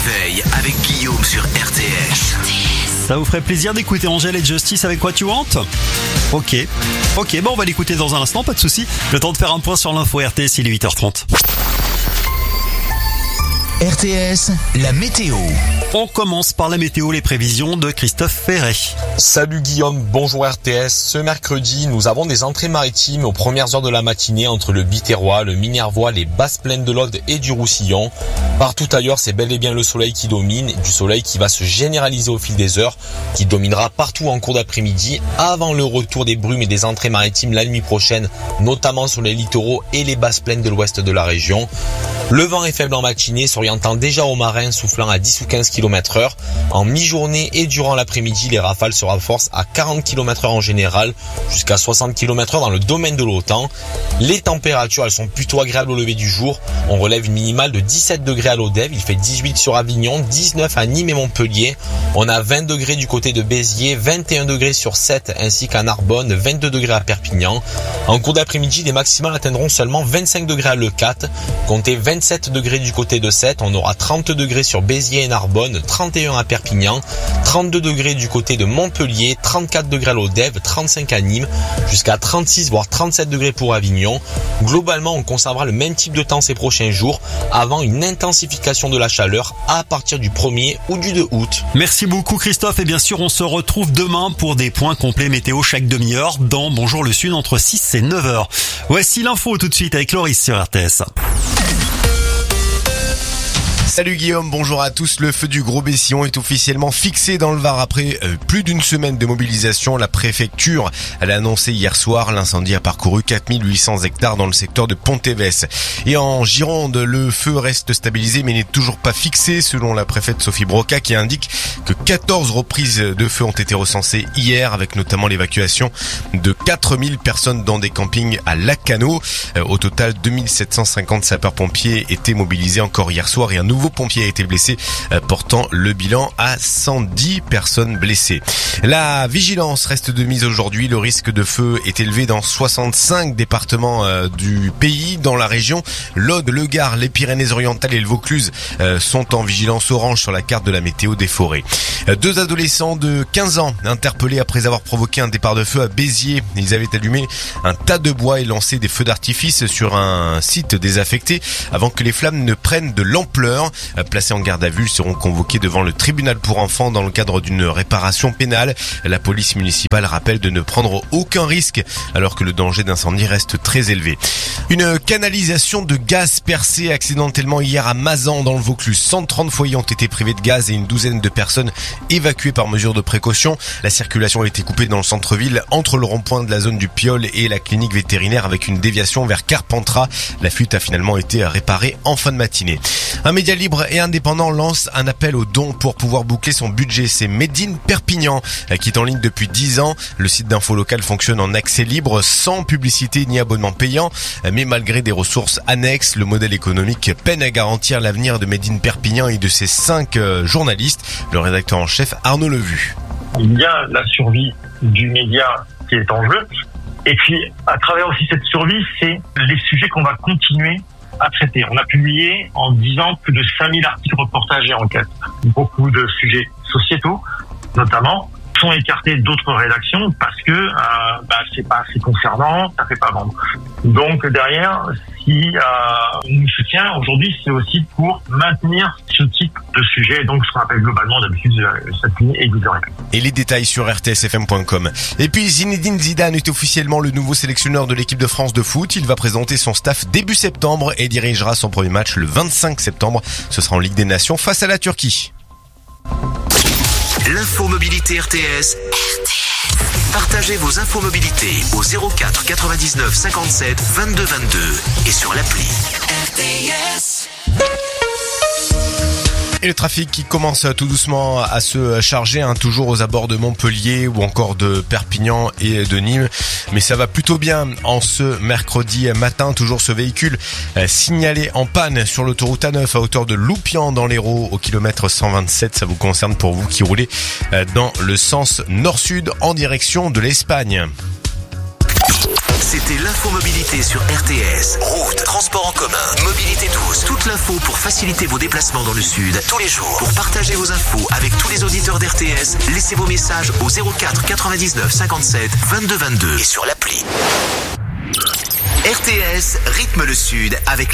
réveil avec Guillaume sur RTS. Ça vous ferait plaisir d'écouter Angèle et Justice avec What You Want ? Ok, bon on va l'écouter dans un instant, pas de souci. Le temps de faire un point sur l'info RTS, il est 8h30. RTS, la météo. On commence par la météo, les prévisions de Christophe Ferret. Salut Guillaume, bonjour RTS. Ce mercredi, nous avons des entrées maritimes aux premières heures de la matinée entre le Biterrois, le Minervois, les basses plaines de l'Aude et du Roussillon. Partout ailleurs, c'est bel et bien le soleil qui domine, du soleil qui va se généraliser au fil des heures, qui dominera partout en cours d'après-midi, avant le retour des brumes et des entrées maritimes la nuit prochaine, notamment sur les littoraux et les basses plaines de l'ouest de la région. Le vent est faible en matinée, s'orientant déjà au marin, soufflant à 10 ou 15 km/h. En mi-journée et durant l'après-midi, les rafales se renforcent à 40 km/h en général, jusqu'à 60 km/h dans le domaine de l'OTAN. Les températures, elles sont plutôt agréables au lever du jour. On relève une minimale de 17 degrés à l'Odève, il fait 18 sur Avignon, 19 à Nîmes et Montpellier. On a 20 degrés du côté de Béziers, 21 degrés sur Sète ainsi qu'à Narbonne, 22 degrés à Perpignan. En cours d'après-midi, les maximales atteindront seulement 25 degrés à Leucate, comptez 27 degrés du côté de Sète, on aura 30 degrés sur Béziers et Narbonne, 31 à Perpignan, 32 degrés du côté de Montpellier, 34 degrés à l'Odève, 35 à Nîmes, jusqu'à 36 voire 37 degrés pour Avignon. Globalement, on conservera le même type de temps ces prochains jours, avant une intensification de la chaleur à partir du 1er ou du 2 août. Merci beaucoup Christophe, et bien sûr on se retrouve demain pour des points complets météo chaque demi-heure dans Bonjour le Sud entre 6 et 9h. Voici l'info tout de suite avec Loris sur RTS. Salut Guillaume, bonjour à tous. Le feu du Gros Bessillon est officiellement fixé dans le Var après plus d'une semaine de mobilisation. La préfecture l'a annoncé hier soir. L'incendie a parcouru 4800 hectares dans le secteur de Pontévès. Et en Gironde, le feu reste stabilisé mais n'est toujours pas fixé selon la préfète Sophie Broca qui indique que 14 reprises de feu ont été recensées hier avec notamment l'évacuation de 4000 personnes dans des campings à Lacanau. Au total, 2750 sapeurs-pompiers étaient mobilisés encore hier soir et un nouveau pompier a été blessé, portant le bilan à 110 personnes blessées. La vigilance reste de mise aujourd'hui. Le risque de feu est élevé dans 65 départements du pays. Dans la région, l'Aude, le Gard, les Pyrénées-Orientales et le Vaucluse sont en vigilance orange sur la carte de la météo des forêts. 2 adolescents de 15 ans interpellés après avoir provoqué un départ de feu à Béziers. Ils avaient allumé un tas de bois et lancé des feux d'artifice sur un site désaffecté avant que les flammes ne prennent de l'ampleur. Placés en garde à vue, ils seront convoqués devant le tribunal pour enfants dans le cadre d'une réparation pénale. La police municipale rappelle de ne prendre aucun risque alors que le danger d'incendie reste très élevé. Une canalisation de gaz percée accidentellement hier à Mazan dans le Vaucluse. 130 foyers ont été privés de gaz et une douzaine de personnes évacuées par mesure de précaution. La circulation a été coupée dans le centre-ville entre le rond-point de la zone du Piole et la clinique vétérinaire avec une déviation vers Carpentras. La fuite a finalement été réparée en fin de matinée. Un média libre et indépendant lance un appel aux dons pour pouvoir boucler son budget. C'est Made in Perpignan qui est en ligne depuis 10 ans. Le site d'info local fonctionne en accès libre, sans publicité ni abonnement payant. Mais malgré des ressources annexes, le modèle économique peine à garantir l'avenir de Made in Perpignan et de ses 5 journalistes. Le rédacteur en chef Arnaud Levu. Il y a la survie du média qui est en jeu. Et puis, à travers aussi cette survie, c'est les sujets qu'on va continuer à traiter. On a publié en 10 ans plus de 5000 articles, reportages et enquêtes. Beaucoup de sujets sociétaux, notamment, sont écartés d'autres rédactions parce que c'est pas assez concernant, ça fait pas vendre. Donc derrière, si on nous soutient aujourd'hui, c'est aussi pour maintenir ce type de sujet, donc ce qu'on appelle globalement d'habitude s'appuyer et guider. Et les détails sur rtsfm.com. Et puis Zinedine Zidane est officiellement le nouveau sélectionneur de l'équipe de France de foot. Il va présenter son staff début septembre et dirigera son premier match le 25 septembre. Ce sera en Ligue des Nations face à la Turquie. L'info mobilité RTS. Partagez vos infos mobilité au 04 99 57 22 22 et sur l'appli RTS. Et le trafic qui commence tout doucement à se charger, toujours aux abords de Montpellier ou encore de Perpignan et de Nîmes. Mais ça va plutôt bien en ce mercredi matin. Toujours ce véhicule signalé en panne sur l'autoroute A9 à hauteur de Loupian dans l'Hérault au kilomètre 127. Ça vous concerne pour vous qui roulez dans le sens nord-sud en direction de l'Espagne. C'était l'infomobilité sur RTS. Route, transport en commun, mobilité douce. Toute l'info pour faciliter vos déplacements dans le sud tous les jours. Pour partager vos infos avec tous les auditeurs d'RTS, laissez vos messages au 04 99 57 22 22 et sur l'appli. RTS rythme le sud avec